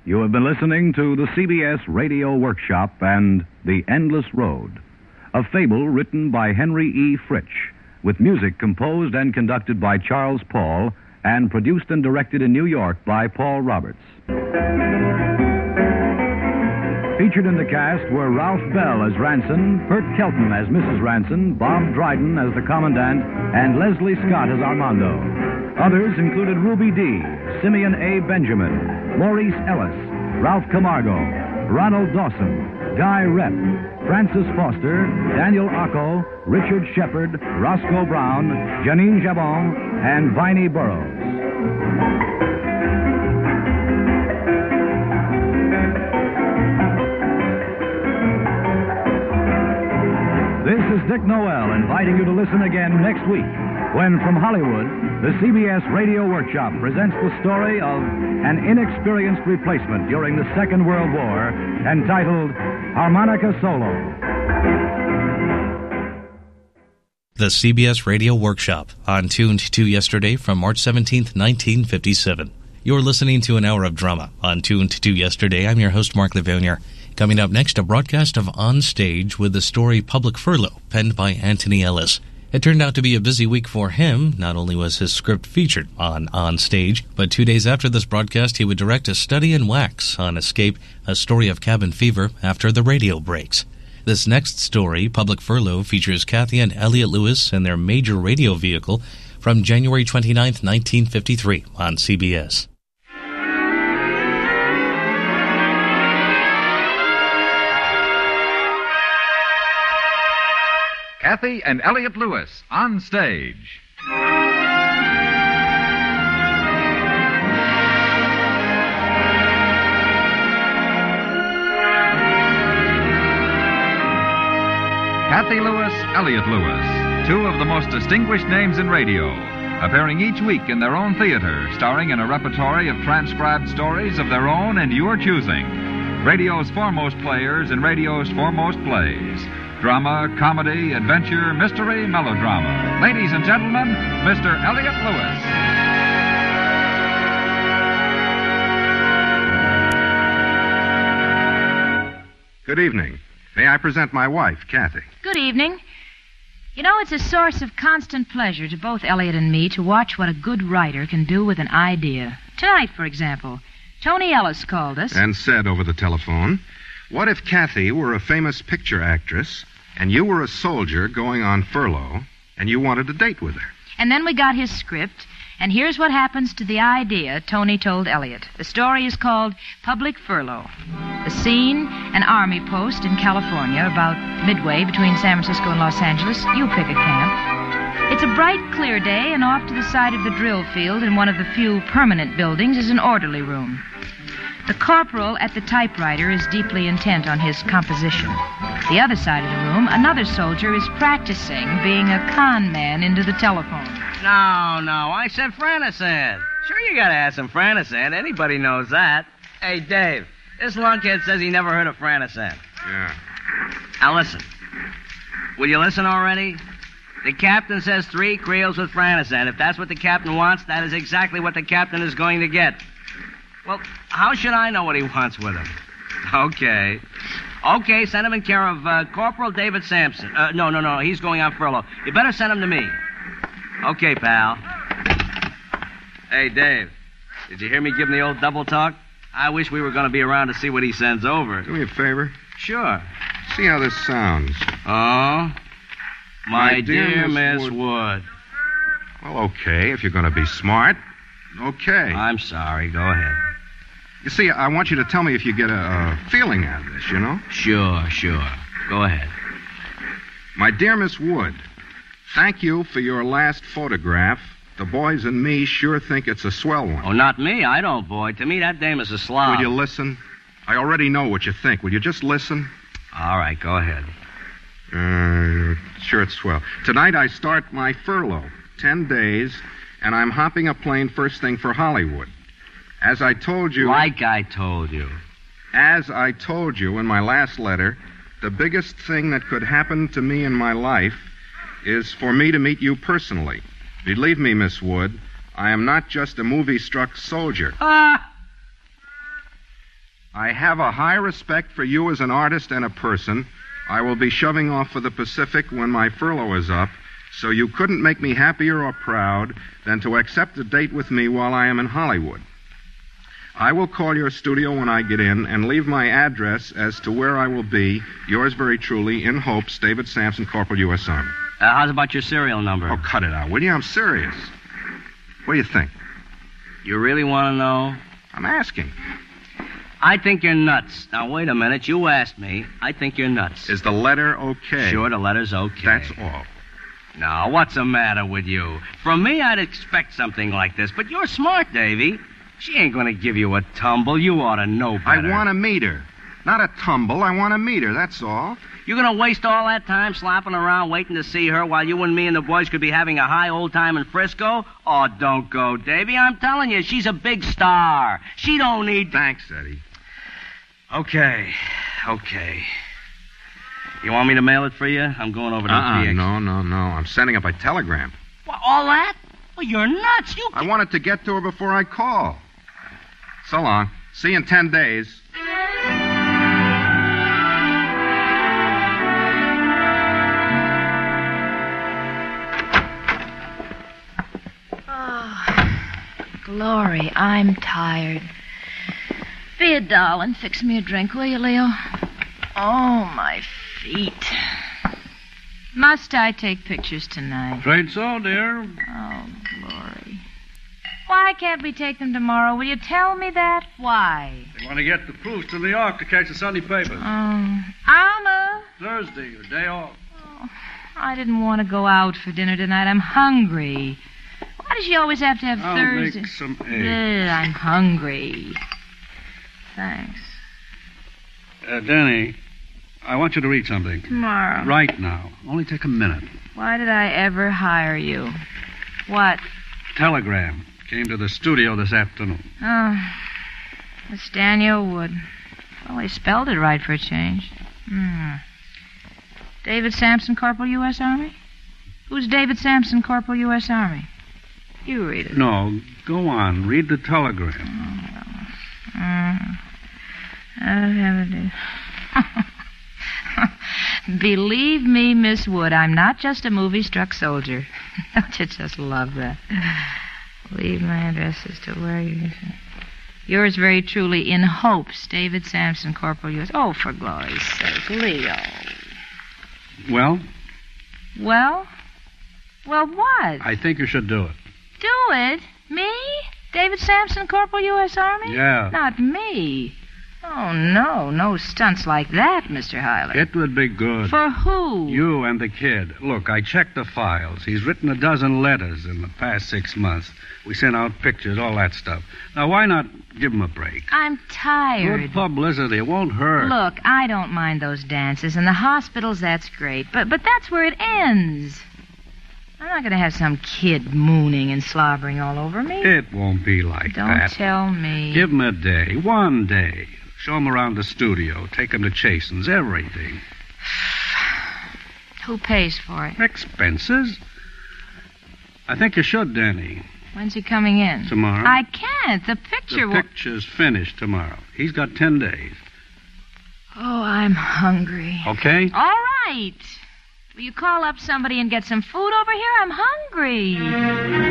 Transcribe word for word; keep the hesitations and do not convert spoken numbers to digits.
You have been listening to the C B S Radio Workshop and The Endless Road, a fable written by Henry E. Fritsch, with music composed and conducted by Charles Paul and produced and directed in New York by Paul Roberts. Featured in the cast were Ralph Bell as Ranson, Bert Kelton as Missus Ranson, Bob Dryden as the Commandant, and Leslie Scott as Armando. Others included Ruby Dee, Simeon A. Benjamin, Maurice Ellis, Ralph Camargo, Ronald Dawson, Guy Rep, Francis Foster, Daniel Ocko, Richard Shepard, Roscoe Brown, Janine Jabon, and Viney Burroughs. This is Dick Noel inviting you to listen again next week when, from Hollywood, the C B S Radio Workshop presents the story of an inexperienced replacement during the Second World War entitled Harmonica Solo. The C B S Radio Workshop, on Tuned to Yesterday from March seventeenth, nineteen fifty-seven. You're listening to an hour of drama on Tuned to Yesterday. I'm your host, Mark Levonier. Coming up next, a broadcast of On Stage with the story Public Furlough, penned by Anthony Ellis. It turned out to be a busy week for him. Not only was his script featured on On Stage, but two days after this broadcast, he would direct a study in wax on Escape, a story of cabin fever after the radio breaks. This next story, Public Furlough, features Kathy and Elliot Lewis in their major radio vehicle from January twenty-ninth, nineteen fifty-three on C B S. Kathy and Elliot Lewis on Stage. Kathy Lewis, Elliot Lewis, two of the most distinguished names in radio, appearing each week in their own theater, starring in a repertory of transcribed stories of their own and your choosing. Radio's foremost players in radio's foremost plays. Drama, comedy, adventure, mystery, melodrama. Ladies and gentlemen, Mister Elliot Lewis. Good evening. May I present my wife, Kathy? Good evening. You know, it's a source of constant pleasure to both Elliot and me to watch what a good writer can do with an idea. Tonight, for example, Tony Ellis called us. And said over the telephone, what if Kathy were a famous picture actress and you were a soldier going on furlough and you wanted to date with her? And then we got his script, and here's what happens to the idea Tony told Elliot. The story is called Public Furlough. The scene, an army post in California, about midway between San Francisco and Los Angeles. You pick a camp. It's a bright, clear day, and off to the side of the drill field in one of the few permanent buildings is an orderly room. The corporal at the typewriter is deeply intent on his composition. The other side of the room, another soldier is practicing being a con man into the telephone. No, no, I said Franisand. Sure, you gotta have some Franisand. Anybody knows that. Hey, Dave, this lunkhead says he never heard of Franisand. Yeah. Now, listen. Will you listen already? The captain says three creels with Franisand. If that's what the captain wants, that is exactly what the captain is going to get. Well, how should I know what he wants with him? Okay. Okay, send him in care of uh, Corporal David Sampson. Uh, no, no, no, he's going on furlough. You better send him to me. Okay, pal. Hey, Dave, did you hear me give him the old double talk? I wish we were going to be around to see what he sends over. Do me a favor. Sure. See how this sounds. Oh? My, My dear, dear Miss Miss Wood. Wood. Well, okay, if you're going to be smart. Okay. I'm sorry. Go ahead. You see, I want you to tell me if you get a, a feeling out of this, you know? Sure, sure. Go ahead. My dear Miss Wood, thank you for your last photograph. The boys and me sure think it's a swell one. Oh, not me. I don't, boy. To me, that dame is a slob. Will you listen? I already know what you think. Will you just listen? All right, go ahead. Uh, sure it's swell. Tonight I start my furlough. Ten days, and I'm hopping a plane first thing for Hollywood. As I told you... Like I told you. As I told you in my last letter, the biggest thing that could happen to me in my life is for me to meet you personally. Believe me, Miss Wood, I am not just a movie-struck soldier. Ah! I have a high respect for you as an artist and a person. I will be shoving off for the Pacific when my furlough is up, so you couldn't make me happier or proud than to accept a date with me while I am in Hollywood. I will call your studio when I get in and leave my address as to where I will be. Yours very truly, in hopes, David Sampson, Corporal, U S Army. Uh, how's about your serial number? Oh, cut it out, will you? I'm serious. What do you think? You really want to know? I'm asking. I think you're nuts. Now, wait a minute. You asked me. I think you're nuts. Is the letter okay? Sure, the letter's okay. That's all. Now, what's the matter with you? From me, I'd expect something like this, but you're smart, Davy. She ain't going to give you a tumble. You ought to know better. I want to meet her. Not a tumble. I want to meet her, that's all. You're going to waste all that time slopping around waiting to see her while you and me and the boys could be having a high old time in Frisco? Oh, don't go, Davy. I'm telling you, she's a big star. She don't need... Thanks, Eddie. Okay, okay. You want me to mail it for you? I'm going over to uh-uh, the P X. No, no, no. I'm sending it by telegram. What, all that? Well, you're nuts. You... I wanted to get to her before I call. So long. See you in ten days. Glory, I'm tired. Be a doll and fix me a drink, will you, Leo? Oh, my feet. Must I take pictures tonight? Afraid so, dear. Oh, Glory. Why can't we take them tomorrow? Will you tell me that? Why? They want to get the proofs to New York to catch the Sunday papers. Oh, Alma. Thursday, your day off. Oh, I didn't want to go out for dinner tonight. I'm hungry. Why does she always have to have I'll Thursday? make some eggs. Ugh, I'm hungry. Thanks. Uh, Danny, I want you to read something. Tomorrow. Right now. Only take a minute. Why did I ever hire you? What? Telegram. Came to the studio this afternoon. Oh, it's Daniel Wood. Well, they spelled it right for a change. Hmm. David Sampson, Corporal, U S Army? Who's David Sampson, Corporal, U S Army? You read it. No, go on. Read the telegram. Oh, well. Uh, I'll have it. Believe me, Miss Wood, I'm not just a movie-struck soldier. Don't you just love that? Leave my address as to where you... Yours very truly, in hopes, David Sampson, Corporal U S Oh, for glory's sake, Leo. Well? Well? Well, what? I think you should do it. Do it? Me? David Sampson, Corporal, U S Army? Yeah. Not me. Oh, no. No stunts like that, Mister Hyler. It would be good. For who? You and the kid. Look, I checked the files. He's written a dozen letters in the past six months. We sent out pictures, all that stuff. Now, why not give him a break? I'm tired. Good publicity. It won't hurt. Look, I don't mind those dances. And the hospitals, that's great. But, but that's where it ends. I'm not going to have some kid mooning and slobbering all over me. It won't be like Don't that. tell me. Give him a day, one day. Show him around the studio. Take him to Chasen's, everything. Who pays for it? Expenses? I think you should, Danny. When's he coming in? Tomorrow. I can't. The picture The will... picture's finished tomorrow. He's got ten days. Oh, I'm hungry. Okay? All right. Will you call up somebody and get some food over here? I'm hungry.